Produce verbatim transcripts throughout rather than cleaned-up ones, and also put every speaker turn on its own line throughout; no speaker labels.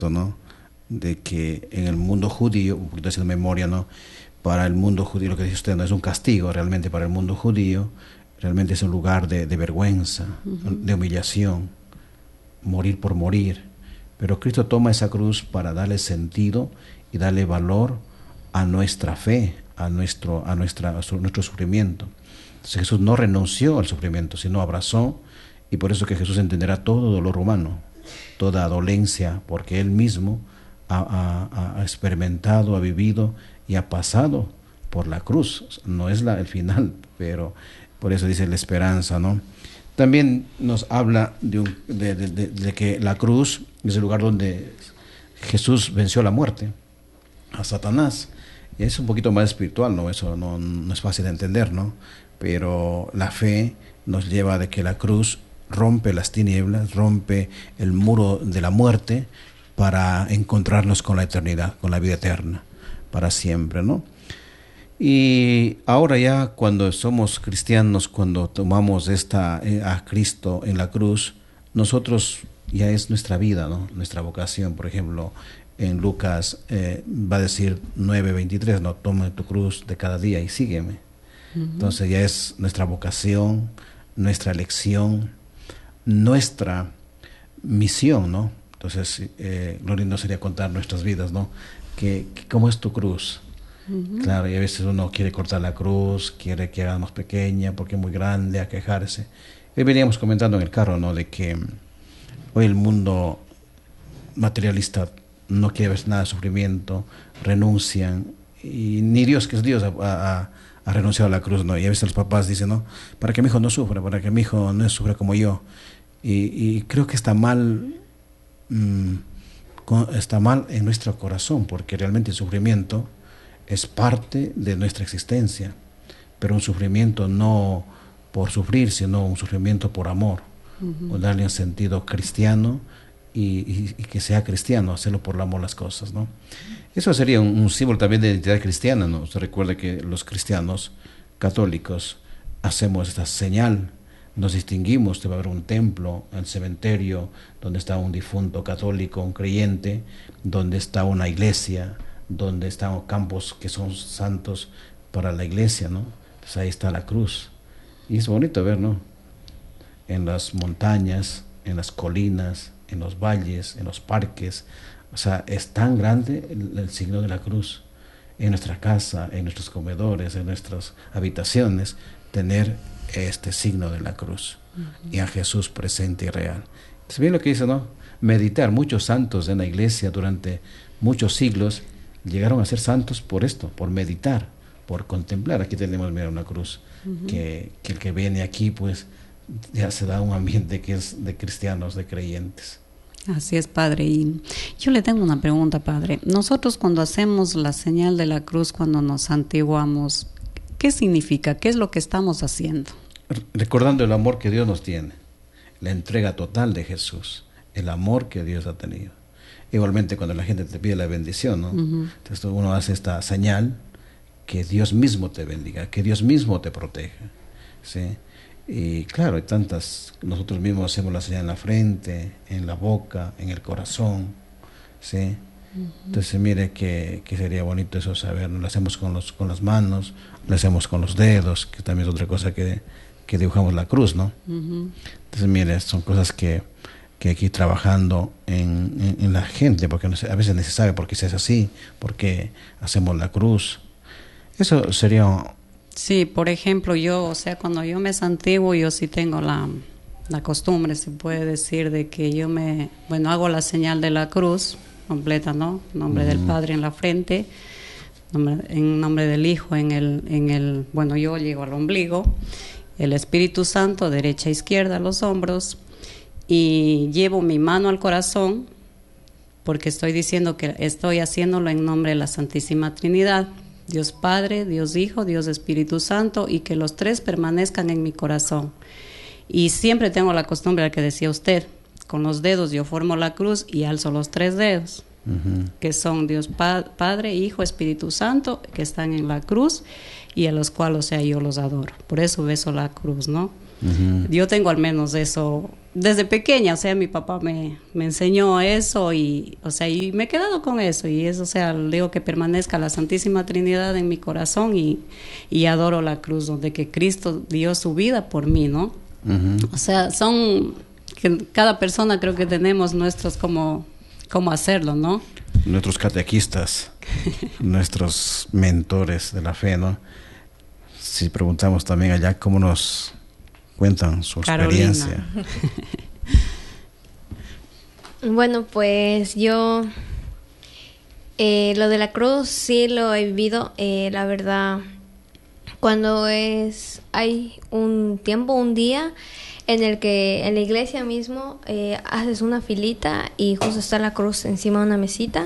¿no? De que en el mundo judío, un poquito haciendo memoria, ¿no? Para el mundo judío, lo que dice usted no es un castigo realmente para el mundo judío, realmente es un lugar de, de vergüenza, uh-huh. de humillación, morir por morir. Pero Cristo toma esa cruz para darle sentido y darle valor a nuestra fe, a nuestro, a nuestra, a su, nuestro sufrimiento. Entonces Jesús no renunció al sufrimiento, sino abrazó, y por eso que Jesús entenderá todo dolor humano, toda dolencia, porque Él mismo ha, ha, ha experimentado, ha vivido y ha pasado por la cruz. No es la, el final, pero por eso dice la esperanza, ¿no? También nos habla de, un, de, de, de, de que la cruz es el lugar donde Jesús venció la muerte, a Satanás. Y es un poquito más espiritual, ¿no? Eso no, no es fácil de entender, ¿no? Pero la fe nos lleva de que la cruz rompe las tinieblas, rompe el muro de la muerte para encontrarnos con la eternidad, con la vida eterna, para siempre, ¿no? Y ahora ya cuando somos cristianos, cuando tomamos esta, eh, a Cristo en la cruz, nosotros ya es nuestra vida, ¿no? Nuestra vocación. Por ejemplo, en Lucas eh, va a decir nueve veintitrés, ¿no? Toma tu cruz de cada día y sígueme. Uh-huh. Entonces ya es nuestra vocación, nuestra elección, nuestra misión, ¿no? Entonces eh, lo lindo sería contar nuestras vidas, ¿no? Que, que ¿cómo es tu cruz? Uh-huh. Claro, y a veces uno quiere cortar la cruz, quiere que haga más pequeña porque es muy grande, a quejarse. Hoy veníamos comentando en el carro, ¿no? De que hoy el mundo materialista no quiere ver nada de sufrimiento, renuncian, y ni Dios, que es Dios, ha, ha, ha renunciado a la cruz, ¿no? Y a veces los papás dicen, ¿no? Para que mi hijo no sufra, para que mi hijo no sufra como yo. Y, y creo que está mal, mmm, está mal en nuestro corazón, porque realmente el sufrimiento es parte de nuestra existencia, pero un sufrimiento no por sufrir, sino un sufrimiento por amor, uh-huh. o darle un sentido cristiano y, y, y que sea cristiano, hacerlo por el amor a las cosas, ¿no? Eso sería un, un símbolo también de identidad cristiana, ¿no? Se recuerda que los cristianos católicos hacemos esta señal, nos distinguimos, te va a haber un templo, el cementerio, donde está un difunto católico, un creyente, donde está una iglesia, donde están campos que son santos para la iglesia, ¿no? Pues ahí está la cruz. Y es bonito ver, ¿no? En las montañas, en las colinas, en los valles, en los parques. O sea, es tan grande el, el signo de la cruz. En nuestra casa, en nuestros comedores, en nuestras habitaciones, tener este signo de la cruz. Uh-huh. Y a Jesús presente y real. Entonces, bien lo que dice, ¿no? Meditar. Muchos santos en la iglesia durante muchos siglos llegaron a ser santos por esto, por meditar, por contemplar. Aquí tenemos, mira, una cruz, uh-huh. que, que el que viene aquí, pues, ya se da un ambiente que es de cristianos, de creyentes.
Así es, Padre. Y yo le tengo una pregunta, Padre. Nosotros cuando hacemos la señal de la cruz, cuando nos santiguamos, ¿qué significa? ¿Qué es lo que estamos haciendo?
Recordando el amor que Dios nos tiene, la entrega total de Jesús, el amor que Dios ha tenido. Igualmente cuando la gente te pide la bendición, ¿no? Uh-huh. Entonces uno hace esta señal, que Dios mismo te bendiga, que Dios mismo te proteja, ¿sí? Y claro, hay tantas, nosotros mismos hacemos la señal en la frente, en la boca, en el corazón, ¿sí? Uh-huh. Entonces mire que, que sería bonito eso saber, ¿no? Lo hacemos con, los, con las manos, lo hacemos con los dedos, que también es otra cosa que, que dibujamos la cruz, ¿no? Uh-huh. Entonces mire, son cosas que que hay que ir trabajando en, en, en la gente, porque no sé, a veces ni se sabe por qué se hace así, por qué hacemos la cruz. Eso sería...
Sí, por ejemplo, yo, o sea, cuando yo me santiguo, yo sí tengo la, la costumbre, se puede decir, de que yo me, bueno, hago la señal de la cruz completa, ¿no? Nombre uh-huh. del Padre en la frente, nombre, en nombre del Hijo en el, en el, bueno, yo llego al ombligo, el Espíritu Santo, derecha e izquierda, los hombros, y llevo mi mano al corazón, porque estoy diciendo que estoy haciéndolo en nombre de la Santísima Trinidad, Dios Padre, Dios Hijo, Dios Espíritu Santo, y que los tres permanezcan en mi corazón. Y siempre tengo la costumbre, la que decía usted, con los dedos yo formo la cruz y alzo los tres dedos, uh-huh. que son Dios pa- Padre, Hijo, Espíritu Santo, que están en la cruz, y a los cuales, o sea, yo los adoro. Por eso beso la cruz, ¿no? Uh-huh. Yo tengo al menos eso desde pequeña, o sea, mi papá me, me enseñó eso y, o sea, y me he quedado con eso y eso, o sea, digo que permanezca la Santísima Trinidad en mi corazón y, y adoro la cruz donde que Cristo dio su vida por mí, ¿no? Uh-huh. O sea, son que cada persona creo que tenemos nuestros como cómo hacerlo, ¿no?
Nuestros catequistas, nuestros mentores de la fe, ¿no? Si preguntamos también allá cómo nos cuentan su
Carolina.
experiencia.
Bueno, pues yo eh, lo de la cruz sí lo he vivido, eh, la verdad, cuando es hay un tiempo, un día en el que en la iglesia mismo eh, haces una filita y justo está la cruz encima de una mesita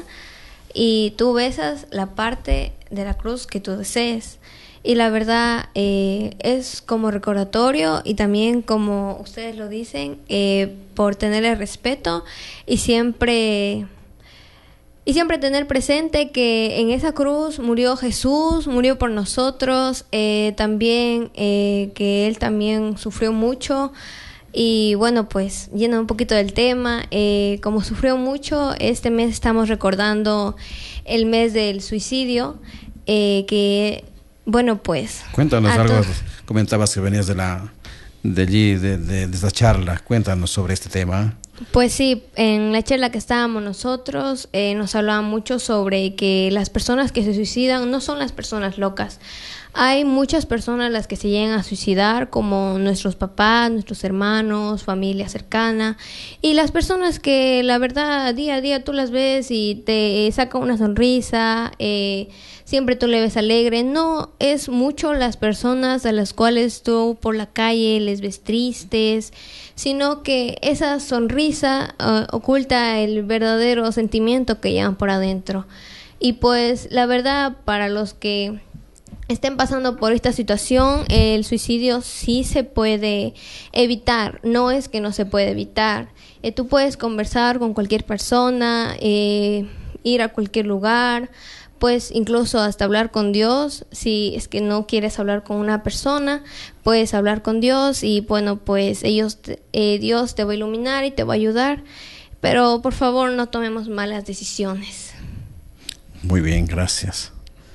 y tú besas la parte de la cruz que tú desees. Y la verdad eh, es como recordatorio y también como ustedes lo dicen, eh, por tenerle respeto y siempre, y siempre tener presente que en esa cruz murió Jesús, murió por nosotros, eh, también eh, que Él también sufrió mucho. Y bueno, pues yendo un poquito del tema, eh, como sufrió mucho, este mes estamos recordando el mes del suicidio, eh, que... Bueno, pues...
Cuéntanos algo, to- comentabas que venías de la de allí, de, de, de esta charla. Cuéntanos sobre este tema.
Pues sí, en la charla que estábamos nosotros eh, nos hablaban mucho sobre que las personas que se suicidan no son las personas locas. Hay muchas personas las que se llegan a suicidar, como nuestros papás, nuestros hermanos, familia cercana, y las personas que la verdad día a día tú las ves y te saca una sonrisa, eh, siempre tú le ves alegre. No es mucho las personas a las cuales tú por la calle les ves tristes, sino que esa sonrisa uh, oculta el verdadero sentimiento que llevan por adentro. Y pues la verdad, para los que estén pasando por esta situación, el suicidio sí se puede evitar, no es que no se puede evitar. Eh, tú puedes conversar con cualquier persona, eh, ir a cualquier lugar, pues incluso hasta hablar con Dios. Si es que no quieres hablar con una persona, puedes hablar con Dios y bueno, pues ellos, eh, Dios te va a iluminar y te va a ayudar, pero por favor no tomemos malas decisiones.
Muy bien, gracias.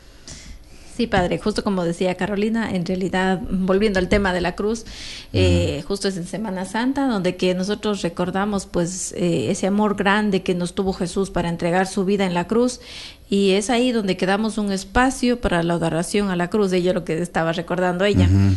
Sí, padre, justo como decía Carolina, en realidad, volviendo al tema de la cruz, eh, uh-huh. justo es en Semana Santa, donde que nosotros recordamos pues eh, ese amor grande que nos tuvo Jesús para entregar su vida en la cruz, y es ahí donde quedamos un espacio para la adoración a la cruz, de ello lo que estaba recordando ella. Uh-huh.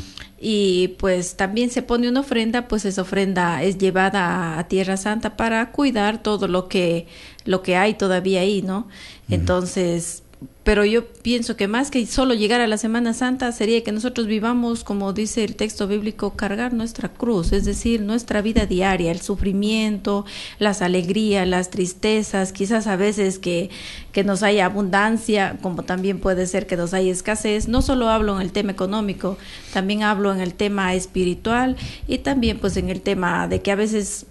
Y pues también se pone una ofrenda, pues esa ofrenda es llevada a, a Tierra Santa para cuidar todo lo que, lo que hay todavía ahí, ¿no? Uh-huh. Entonces... Pero yo pienso que más que solo llegar a la Semana Santa sería que nosotros vivamos, como dice el texto bíblico, cargar nuestra cruz, es decir, nuestra vida diaria, el sufrimiento, las alegrías, las tristezas, quizás a veces que, que nos haya abundancia, como también puede ser que nos haya escasez. No solo hablo en el tema económico, también hablo en el tema espiritual y también pues en el tema de que a veces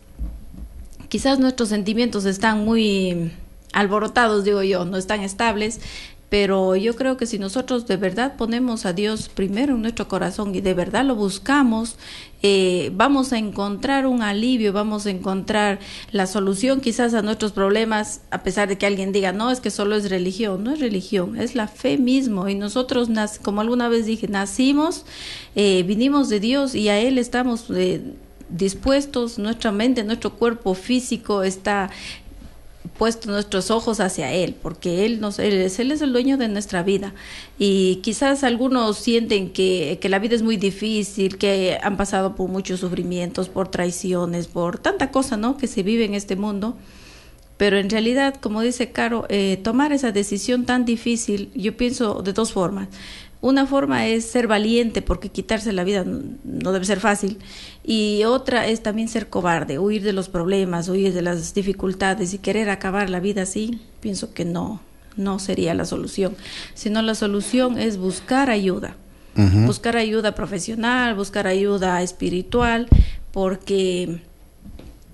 quizás nuestros sentimientos están muy alborotados, digo yo, no están estables, pero yo creo que si nosotros de verdad ponemos a Dios primero en nuestro corazón y de verdad lo buscamos, eh, vamos a encontrar un alivio, vamos a encontrar la solución quizás a nuestros problemas, a pesar de que alguien diga, no, es que solo es religión. No es religión, es la fe mismo, y nosotros, como alguna vez dije, nacimos, eh, vinimos de Dios y a Él estamos eh, dispuestos, nuestra mente, nuestro cuerpo físico está puesto nuestros ojos hacia Él, porque Él nos, Él es, Él es el dueño de nuestra vida. Y quizás algunos sienten que, que la vida es muy difícil, que han pasado por muchos sufrimientos, por traiciones, por tanta cosa, ¿no?, que se vive en este mundo. Pero en realidad, como dice Caro, eh, tomar esa decisión tan difícil, yo pienso de dos formas. Una forma es ser valiente, porque quitarse la vida no debe ser fácil, y otra es también ser cobarde, huir de los problemas, huir de las dificultades y querer acabar la vida así. Pienso que no, no sería la solución, sino la solución es buscar ayuda, uh-huh. buscar ayuda profesional, buscar ayuda espiritual, porque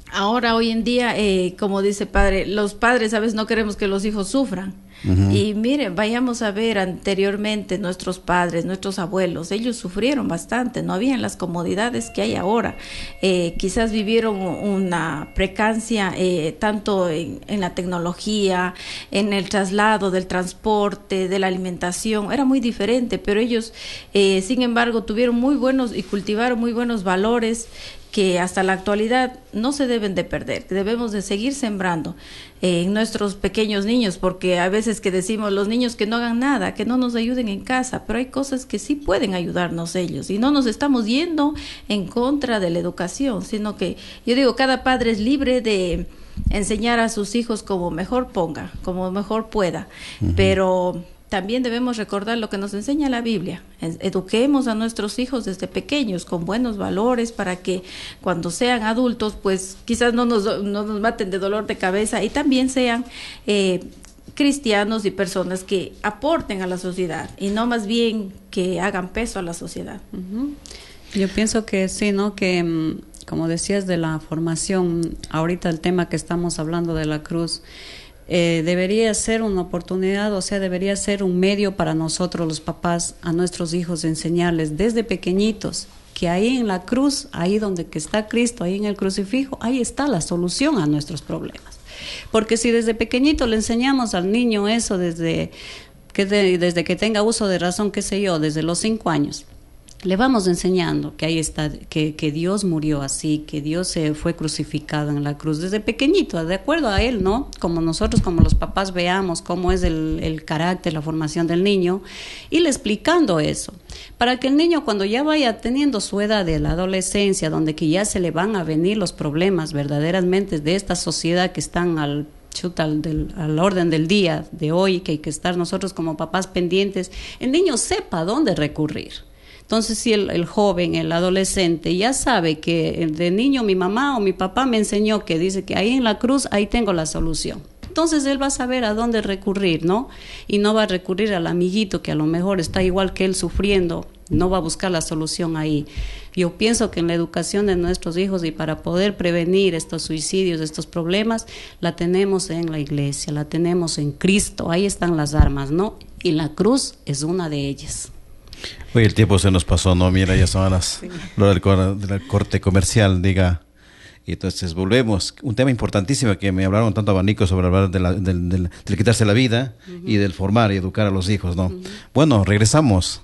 Ahora, hoy en día, eh, como dice padre, los padres a veces no queremos que los hijos sufran. Uh-huh. Y miren, vayamos a ver anteriormente nuestros padres, nuestros abuelos, ellos sufrieron bastante, no habían las comodidades que hay ahora. Eh, quizás vivieron una precancia eh, tanto en, en la tecnología, en el traslado del transporte, de la alimentación, era muy diferente, pero ellos, eh, sin embargo, tuvieron muy buenos y cultivaron muy buenos valores que hasta la actualidad no se deben de perder, debemos de seguir sembrando eh, en nuestros pequeños niños, porque a veces que decimos los niños que no hagan nada, que no nos ayuden en casa, pero hay cosas que sí pueden ayudarnos ellos, y no nos estamos yendo en contra de la educación, sino que yo digo, cada padre es libre de enseñar a sus hijos como mejor ponga, como mejor pueda, uh-huh. pero también debemos recordar lo que nos enseña la Biblia. Eduquemos a nuestros hijos desde pequeños con buenos valores para que cuando sean adultos, pues quizás no nos, no nos maten de dolor de cabeza y también sean eh, cristianos y personas que aporten a la sociedad y no más bien que hagan peso a la sociedad.
Uh-huh. Yo pienso que sí, ¿no? Que como decías de la formación, ahorita el tema que estamos hablando de la cruz, Eh, debería ser una oportunidad, o sea, debería ser un medio para nosotros los papás, a nuestros hijos, enseñarles desde pequeñitos que ahí en la cruz, ahí donde que está Cristo, ahí en el crucifijo, ahí está la solución a nuestros problemas. Porque si desde pequeñito le enseñamos al niño eso desde que, de, desde que tenga uso de razón, qué sé yo, desde los cinco años, le vamos enseñando que ahí está, que, que Dios murió así, que Dios se fue crucificado en la cruz desde pequeñito, de acuerdo a él, ¿no? Como nosotros, como los papás veamos cómo es el, el carácter, la formación del niño, y le explicando eso, para que el niño cuando ya vaya teniendo su edad de la adolescencia, donde que ya se le van a venir los problemas verdaderamente de esta sociedad que están al chuta al, del, al orden del día de hoy, que hay que estar nosotros como papás pendientes, el niño sepa a dónde recurrir. Entonces, si el, el joven, el adolescente ya sabe que de niño mi mamá o mi papá me enseñó que dice que ahí en la cruz, ahí tengo la solución. Entonces, él va a saber a dónde recurrir, ¿no? Y no va a recurrir al amiguito que a lo mejor está igual que él sufriendo, no va a buscar la solución ahí. Yo pienso que en la educación de nuestros hijos y para poder prevenir estos suicidios, estos problemas, la tenemos en la iglesia, la tenemos en Cristo, ahí están las armas, ¿no? Y la cruz es una de ellas.
Oye, el tiempo se nos pasó, ¿no? Mira, ya son las sí. Lo del, del corte comercial, diga. Y entonces volvemos. Un tema importantísimo que me hablaron tanto abanico sobre hablar de la, del, del, del quitarse la vida uh-huh. y del formar y educar a los hijos, ¿no? Uh-huh. Bueno, regresamos.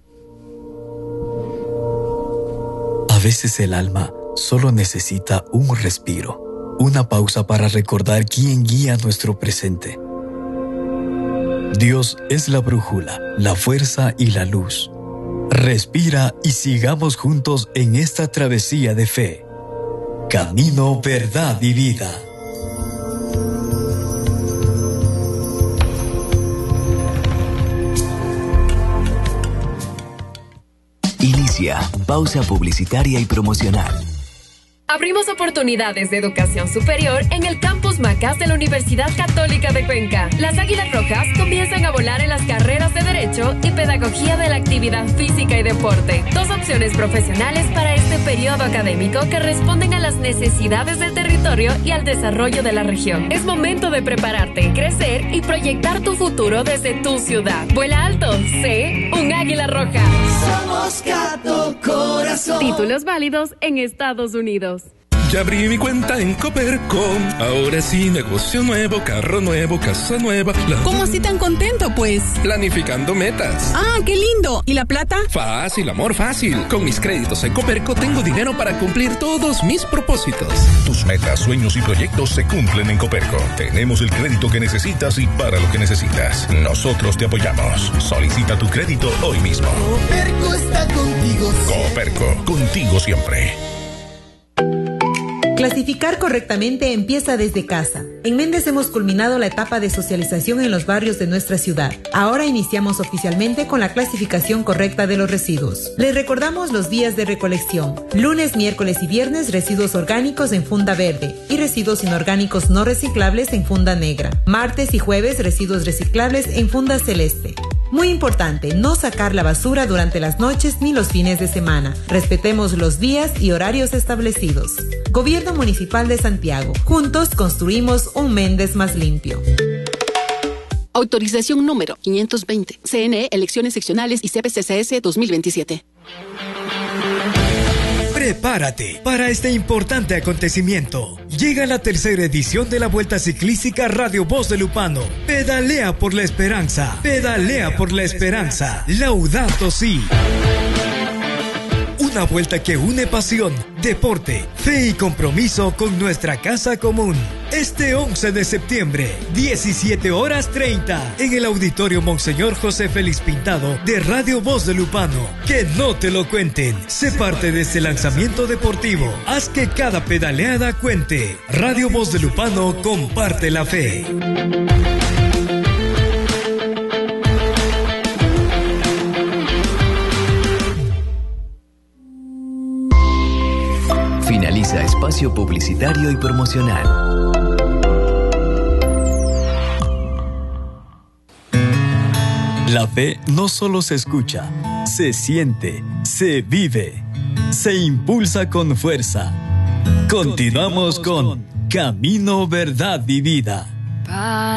A veces el alma solo necesita un respiro, una pausa para recordar quién guía nuestro presente. Dios es la brújula, la fuerza y la luz. Respira y sigamos juntos en esta travesía de fe. Camino, verdad y vida.
Inicia pausa publicitaria y promocional.
Abrimos oportunidades de educación superior en el Campus Macas de la Universidad Católica de Cuenca. Las Águilas Rojas comienzan a volar en las carreras de Derecho y Pedagogía de la Actividad Física y Deporte. Dos opciones profesionales para este periodo académico que responden a las necesidades del territorio y al desarrollo de la región. Es momento de prepararte, crecer y proyectar tu futuro desde tu ciudad. Vuela alto, sé un Águila Roja.
Somos Cato Corazón.
Títulos válidos en Estados Unidos.
Ya abrí mi cuenta en Coperco. Ahora sí, negocio nuevo, carro nuevo, casa nueva. La...
¿Cómo así tan contento, pues?
Planificando metas.
Ah, qué lindo. ¿Y la plata?
Fácil, amor, fácil. Con mis créditos en Coperco tengo dinero para cumplir todos mis propósitos.
Tus metas, sueños y proyectos se cumplen en Coperco. Tenemos el crédito que necesitas y para lo que necesitas. Nosotros te apoyamos. Solicita tu crédito hoy mismo.
Coperco está contigo.
Coperco, contigo siempre.
Clasificar correctamente empieza desde casa. En Méndez hemos culminado la etapa de socialización en los barrios de nuestra ciudad. Ahora iniciamos oficialmente con la clasificación correcta de los residuos. Les recordamos los días de recolección. Lunes, miércoles y viernes, residuos orgánicos en funda verde y residuos inorgánicos no reciclables en funda negra. Martes y jueves, residuos reciclables en funda celeste. Muy importante, no sacar la basura durante las noches ni los fines de semana. Respetemos los días y horarios establecidos. Gobierno Municipal de Santiago. Juntos construimos un Méndez más limpio.
Autorización número quinientos veinte. C N E, Elecciones Seccionales y C P C C S dos mil veintisiete.
Prepárate para este importante acontecimiento. Llega la tercera edición de la Vuelta Ciclística Radio Voz de Lupano. Pedalea por la esperanza. Pedalea por la esperanza. Laudato Si. Una vuelta que une pasión, deporte, fe y compromiso con nuestra casa común. Este once de septiembre, diecisiete horas treinta, en el Auditorio Monseñor José Félix Pintado de Radio Voz de Lupano. Que no te lo cuenten. Sé parte de este lanzamiento deportivo. Haz que cada pedaleada cuente. Radio Voz de Lupano comparte la fe.
Finaliza espacio publicitario y promocional.
La fe no solo se escucha, se siente, se vive, se impulsa con fuerza. Continuamos con Camino, Verdad y Vida.